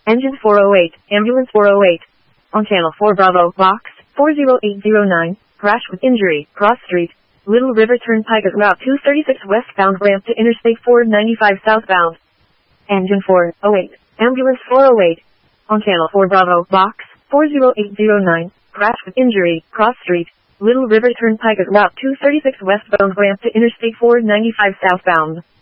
Engine 408, Ambulance 408. On Channel 4 Bravo, Box 40809, crash with injury, cross street, Little River Turnpike at Route 236 westbound ramp to Interstate 495 southbound. Engine 408, Ambulance 408. On Channel 4 Bravo, Box 40809, crash with injury, cross street, Little River Turnpike at Route 236 westbound ramp to Interstate 495 southbound.